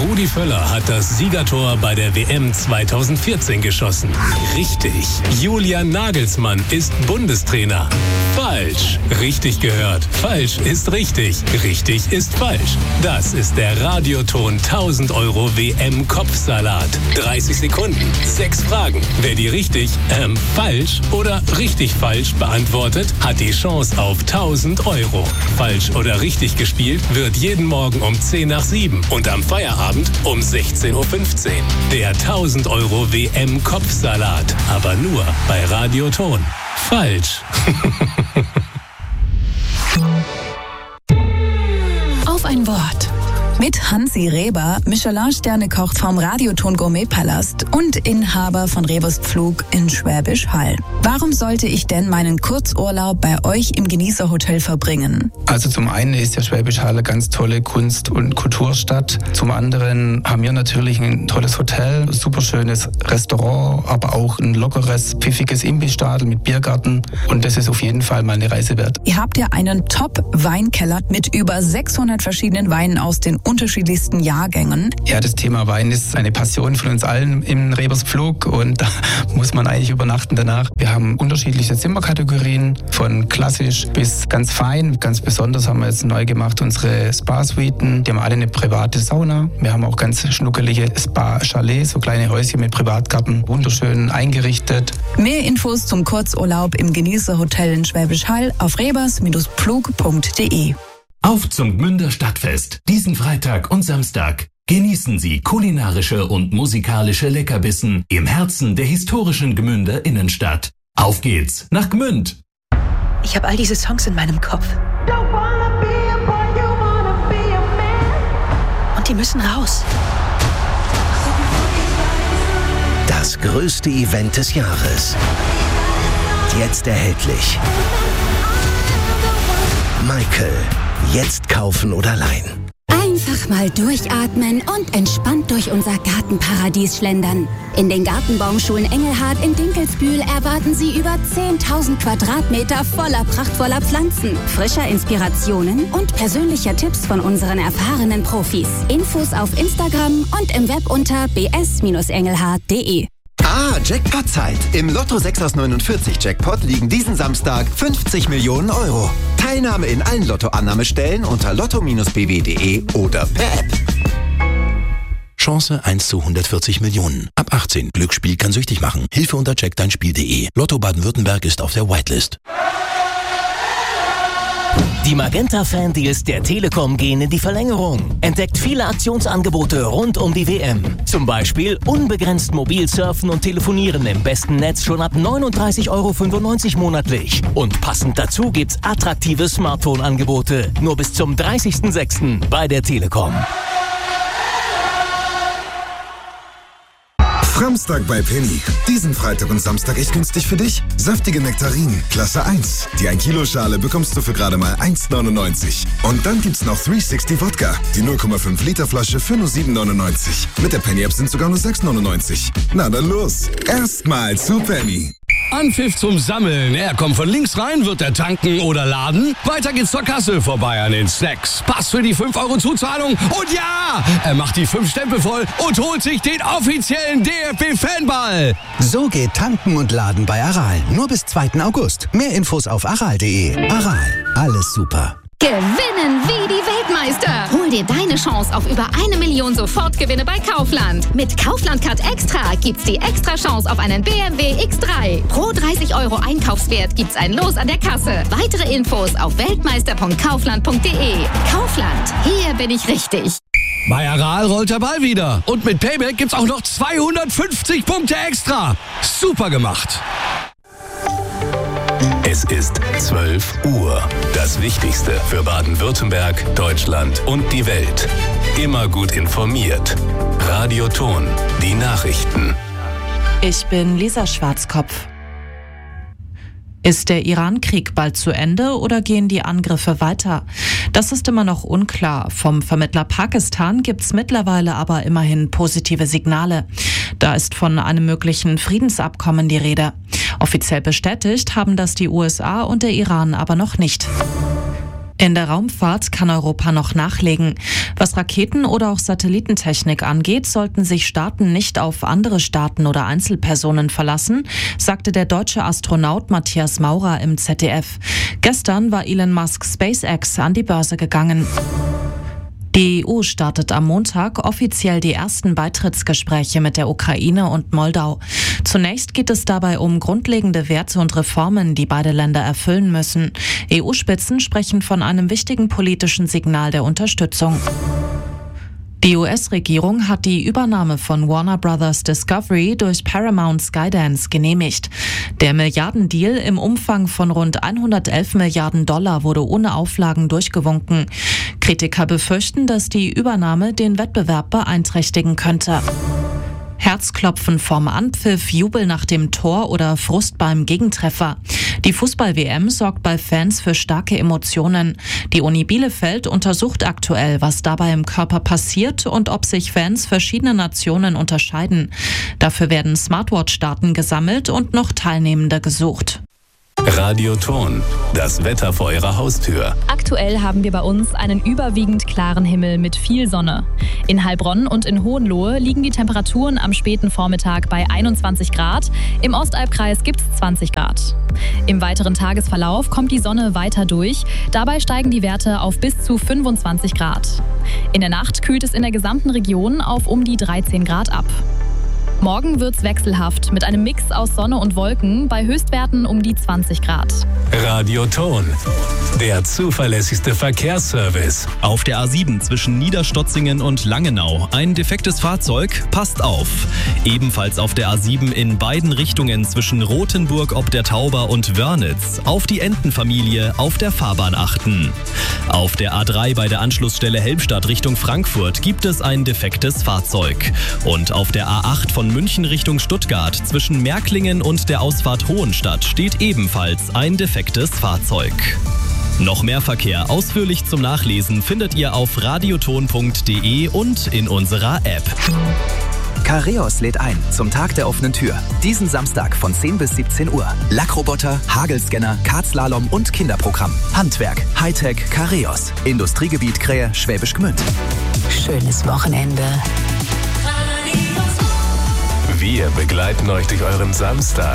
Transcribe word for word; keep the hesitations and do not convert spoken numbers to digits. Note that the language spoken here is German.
Rudi Völler hat das Siegertor bei der W M zweitausendvierzehn geschossen. Richtig. Julian Nagelsmann ist Bundestrainer. Falsch. Richtig gehört. Falsch ist richtig. Richtig ist falsch. Das ist der Radioton tausend Euro W M-Kopfsalat. dreißig Sekunden, sechs Fragen. Wer die richtig, ähm, falsch oder richtig falsch beantwortet, hat die Chance auf tausend Euro. Falsch oder richtig gespielt wird jeden Morgen um zehn nach sieben und am Feierabend um sechzehn Uhr fünfzehn. Der tausend Euro W M-Kopfsalat. Aber nur bei Radioton. Falsch. Auf ein Wort. Mit Hansi Reber, Michelin-Sterne-Koch vom Radioton Gourmet-Palast und Inhaber von Rebers Pflug in Schwäbisch Hall. Warum sollte ich denn meinen Kurzurlaub bei euch im Genießerhotel verbringen? Also zum einen ist ja Schwäbisch Hall eine ganz tolle Kunst- und Kulturstadt. Zum anderen haben wir natürlich ein tolles Hotel, super schönes Restaurant, aber auch ein lockeres, pfiffiges Imbissstadel mit Biergarten. Und das ist auf jeden Fall mal eine Reise wert. Ihr habt ja einen Top-Weinkeller mit über sechshundert verschiedenen Weinen aus den unterschiedlichsten Jahrgängen. Ja, das Thema Wein ist eine Passion von uns allen im Rebers Pflug und da muss man eigentlich übernachten danach. Wir haben unterschiedliche Zimmerkategorien, von klassisch bis ganz fein. Ganz besonders haben wir jetzt neu gemacht unsere Spa-Suiten. Die haben alle eine private Sauna. Wir haben auch ganz schnuckelige Spa-Chalets, so kleine Häuschen mit Privatgarten, wunderschön eingerichtet. Mehr Infos zum Kurzurlaub im Genießerhotel in Schwäbisch Hall auf rebers Pflug punkt de. Auf zum Gmünder Stadtfest, diesen Freitag und Samstag. Genießen Sie kulinarische und musikalische Leckerbissen im Herzen der historischen Gmünder Innenstadt. Auf geht's nach Gmünd! Ich habe all diese Songs in meinem Kopf. Und die müssen raus. Das größte Event des Jahres. Jetzt erhältlich. Michael. Jetzt kaufen oder leihen. Einfach mal durchatmen und entspannt durch unser Gartenparadies schlendern. In den Gartenbaumschulen Engelhardt in Dinkelsbühl erwarten Sie über zehntausend Quadratmeter voller prachtvoller Pflanzen, frischer Inspirationen und persönlicher Tipps von unseren erfahrenen Profis. Infos auf Instagram und im Web unter b s engelhardt punkt de. Ah, Jackpot-Zeit. Im Lotto sechs aus neunundvierzig Jackpot liegen diesen Samstag fünfzig Millionen Euro. Teilnahme in allen Lottoannahmestellen unter lotto b w punkt de oder per App. Chance eins zu hundertvierzig Millionen. Ab achtzehn. Glücksspiel kann süchtig machen. Hilfe unter check dein spiel punkt de. Lotto Baden-Württemberg ist auf der Whitelist. Die Magenta-Fan-Deals der Telekom gehen in die Verlängerung. Entdeckt viele Aktionsangebote rund um die W M. Zum Beispiel unbegrenzt mobil surfen und telefonieren im besten Netz schon ab neununddreißig Euro fünfundneunzig monatlich. Und passend dazu gibt's attraktive Smartphone-Angebote. Nur bis zum dreißigsten sechsten bei der Telekom. Framstag bei Penny. Diesen Freitag und Samstag echt günstig für dich. Saftige Nektarinen, Klasse eins. Die ein Kilo Schale bekommst du für gerade mal eins neunundneunzig. Und dann gibt's noch dreihundertsechzig Wodka. Die null Komma fünf Liter Flasche für nur sieben neunundneunzig. Mit der Penny App sind sogar nur sechs neunundneunzig. Na dann los. Erstmal zu Penny. Anpfiff zum Sammeln. Er kommt von links rein, wird er tanken oder laden. Weiter geht's zur Kasse, vorbei an den Snacks. Pass für die fünf Euro Zuzahlung. Und ja, er macht die fünf Stempel voll und holt sich den offiziellen D F B-Fanball. So geht tanken und laden bei Aral. Nur bis zweiten August. Mehr Infos auf aral punkt de. Aral. Alles super. Gewinnen wie die Weltmeister. Hol dir deine Chance auf über eine Million Sofortgewinne bei Kaufland. Mit Kaufland Card Extra gibt's die extra Chance auf einen B M W X drei. Pro dreißig Euro Einkaufswert gibt's ein Los an der Kasse. Weitere Infos auf weltmeister punkt kaufland punkt de. Kaufland, hier bin ich richtig. Bei Aral rollt der Ball wieder. Und mit Payback gibt's auch noch zweihundertfünfzig Punkte extra. Super gemacht. Es ist zwölf Uhr. Das Wichtigste für Baden-Württemberg, Deutschland und die Welt. Immer gut informiert. Radioton, die Nachrichten. Ich bin Lisa Schwarzkopf. Ist der Iran-Krieg bald zu Ende oder gehen die Angriffe weiter? Das ist immer noch unklar. Vom Vermittler Pakistan gibt's mittlerweile aber immerhin positive Signale. Da ist von einem möglichen Friedensabkommen die Rede. Offiziell bestätigt haben das die U S A und der Iran aber noch nicht. In der Raumfahrt kann Europa noch nachlegen. Was Raketen oder auch Satellitentechnik angeht, sollten sich Staaten nicht auf andere Staaten oder Einzelpersonen verlassen, sagte der deutsche Astronaut Matthias Maurer im Z D F. Gestern war Elon Musk SpaceX an die Börse gegangen. Die E U startet am Montag offiziell die ersten Beitrittsgespräche mit der Ukraine und Moldau. Zunächst geht es dabei um grundlegende Werte und Reformen, die beide Länder erfüllen müssen. E U-Spitzen sprechen von einem wichtigen politischen Signal der Unterstützung. Die U S-Regierung hat die Übernahme von Warner Brothers Discovery durch Paramount Skydance genehmigt. Der Milliardendeal im Umfang von rund hundertelf Milliarden Dollar wurde ohne Auflagen durchgewunken. Kritiker befürchten, dass die Übernahme den Wettbewerb beeinträchtigen könnte. Herzklopfen vorm Anpfiff, Jubel nach dem Tor oder Frust beim Gegentreffer. Die Fußball-W M sorgt bei Fans für starke Emotionen. Die Uni Bielefeld untersucht aktuell, was dabei im Körper passiert und ob sich Fans verschiedener Nationen unterscheiden. Dafür werden Smartwatch-Daten gesammelt und noch Teilnehmende gesucht. Radioton, das Wetter vor Ihrer Haustür. Aktuell haben wir bei uns einen überwiegend klaren Himmel mit viel Sonne. In Heilbronn und in Hohenlohe liegen die Temperaturen am späten Vormittag bei einundzwanzig Grad. Im Ostalbkreis gibt es zwanzig Grad. Im weiteren Tagesverlauf kommt die Sonne weiter durch. Dabei steigen die Werte auf bis zu fünfundzwanzig Grad. In der Nacht kühlt es in der gesamten Region auf um die dreizehn Grad ab. Morgen wird's wechselhaft mit einem Mix aus Sonne und Wolken bei Höchstwerten um die zwanzig Grad. Radioton, der zuverlässigste Verkehrsservice. Auf der A sieben zwischen Niederstotzingen und Langenau ein defektes Fahrzeug, passt auf. Ebenfalls auf der A sieben in beiden Richtungen zwischen Rothenburg ob der Tauber und Wörnitz. Auf die Entenfamilie auf der Fahrbahn achten. Auf der A drei bei der Anschlussstelle Helmstadt Richtung Frankfurt gibt es ein defektes Fahrzeug. Und auf der A acht von München Richtung Stuttgart zwischen Märklingen und der Ausfahrt Hohenstadt steht ebenfalls ein defektes Fahrzeug. Noch mehr Verkehr ausführlich zum Nachlesen findet ihr auf radioton punkt de und in unserer App. Careos lädt ein zum Tag der offenen Tür. Diesen Samstag von zehn bis siebzehn Uhr. Lackroboter, Hagelscanner, Kartslalom und Kinderprogramm. Handwerk, Hightech, Careos. Industriegebiet Krähe, Schwäbisch Gmünd. Schönes Wochenende. Wir begleiten euch durch euren Samstag.